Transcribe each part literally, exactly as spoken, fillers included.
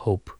hope.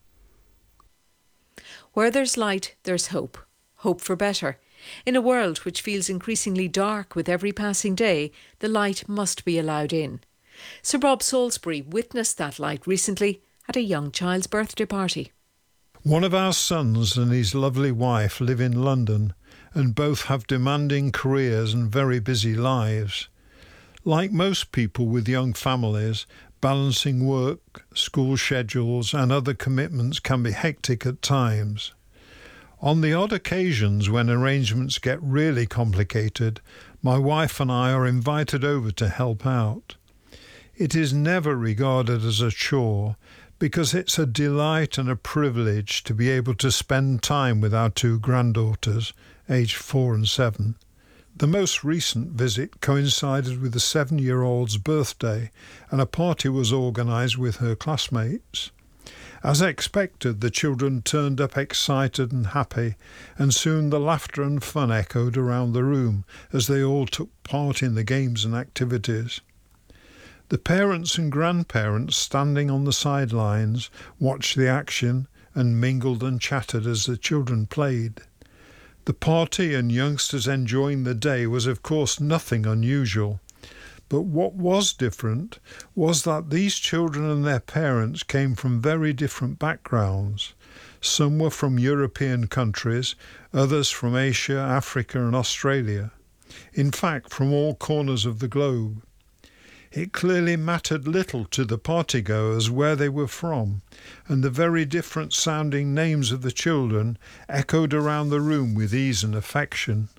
Where there's light, there's hope. Hope for better. In a world which feels increasingly dark with every passing day, the light must be allowed in. Sir Bob Salisbury witnessed that light recently at a young child's birthday party. One of our sons and his lovely wife live in London, and both have demanding careers and very busy lives. Like most people with young families, balancing work, school schedules and other commitments can be hectic at times. On the odd occasions when arrangements get really complicated, my wife and I are invited over to help out. It is never regarded as a chore, because it's a delight and a privilege to be able to spend time with our two granddaughters, aged four and seven. The most recent visit coincided with the seven-year-old's birthday, and a party was organised with her classmates. As expected, the children turned up excited and happy, and soon the laughter and fun echoed around the room as they all took part in the games and activities. The parents and grandparents standing on the sidelines watched the action and mingled and chatted as the children played. The party and youngsters enjoying the day was of course nothing unusual, but what was different was that these children and their parents came from very different backgrounds. Some were from European countries, others from Asia, Africa and Australia. In fact, from all corners of the globe. It clearly mattered little to the partygoers where they were from, and the very different sounding names of the children echoed around the room with ease and affection.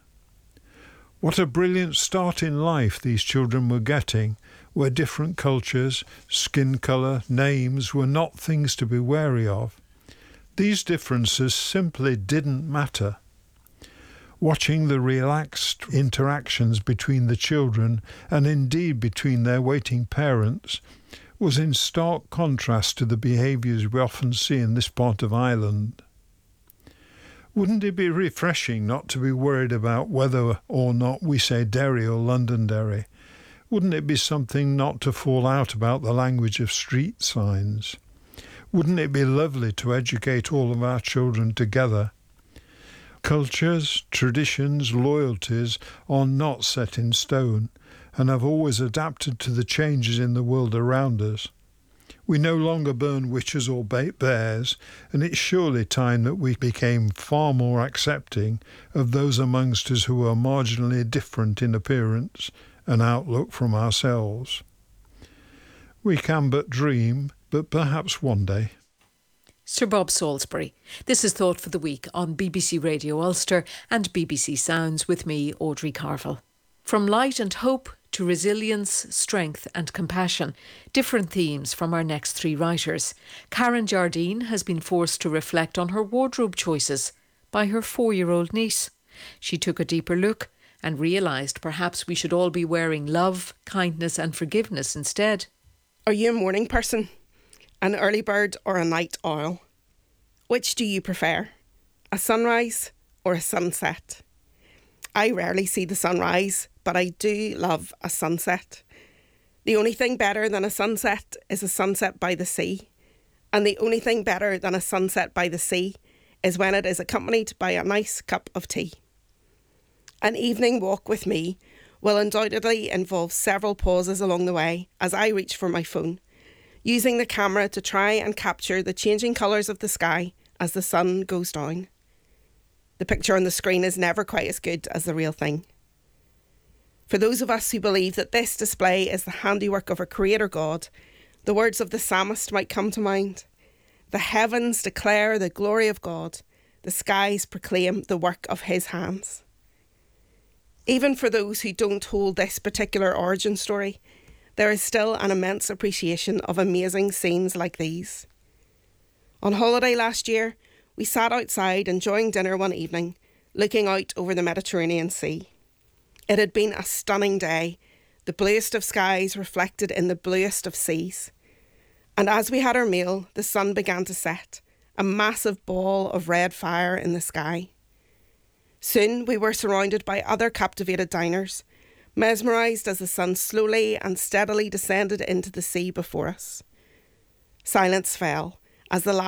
What a brilliant start in life these children were getting, where different cultures, skin colour, names were not things to be wary of. These differences simply didn't matter. Watching the relaxed interactions between the children, and indeed between their waiting parents, was in stark contrast to the behaviours we often see in this part of Ireland. Wouldn't it be refreshing not to be worried about whether or not we say Derry or Londonderry? Wouldn't it be something not to fall out about the language of street signs? Wouldn't it be lovely to educate all of our children together? Cultures, traditions, loyalties are not set in stone and have always adapted to the changes in the world around us. We no longer burn witches or bait bears, and it's surely time that we became far more accepting of those amongst us who are marginally different in appearance and outlook from ourselves. We can but dream, but perhaps one day. Sir Bob Salisbury. This is Thought for the Week on B B C Radio Ulster and B B C Sounds with me, Audrey Carville. From light and hope to resilience, strength and compassion, different themes from our next three writers. Karen Jardine has been forced to reflect on her wardrobe choices by her four-year-old niece. She took a deeper look and realised perhaps we should all be wearing love, kindness and forgiveness instead. Are you a morning person? An early bird or a night owl? Which do you prefer? A sunrise or a sunset? I rarely see the sunrise, but I do love a sunset. The only thing better than a sunset is a sunset by the sea. And the only thing better than a sunset by the sea is when it is accompanied by a nice cup of tea. An evening walk with me will undoubtedly involve several pauses along the way as I reach for my phone, using the camera to try and capture the changing colours of the sky as the sun goes down. The picture on the screen is never quite as good as the real thing. For those of us who believe that this display is the handiwork of our Creator God, the words of the psalmist might come to mind. The heavens declare the glory of God, the skies proclaim the work of his hands. Even for those who don't hold this particular origin story, there is still an immense appreciation of amazing scenes like these. On holiday last year, we sat outside enjoying dinner one evening, looking out over the Mediterranean Sea. It had been a stunning day, the bluest of skies reflected in the bluest of seas. And as we had our meal, the sun began to set, a massive ball of red fire in the sky. Soon we were surrounded by other captivated diners, mesmerised as the sun slowly and steadily descended into the sea before us. Silence fell as the